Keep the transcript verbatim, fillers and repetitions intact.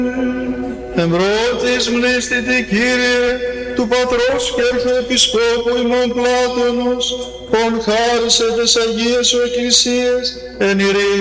Εμπρότης μνήστητη Κύριε, του Πατρός και Αρχιεπισκόπου ημών Πλάτωνος, ον χάρισε τες Αγίες σου Εκκλησίες, εν ειρήνη